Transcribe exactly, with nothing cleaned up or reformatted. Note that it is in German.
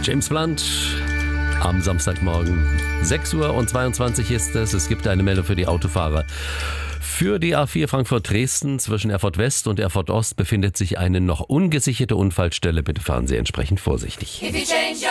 James Blunt am Samstagmorgen. sechs Uhr und zweiundzwanzig ist es. Es gibt eine Meldung für die Autofahrer. Für die A vier Frankfurt-Dresden zwischen Erfurt West und Erfurt Ost befindet sich eine noch ungesicherte Unfallstelle. Bitte fahren Sie entsprechend vorsichtig.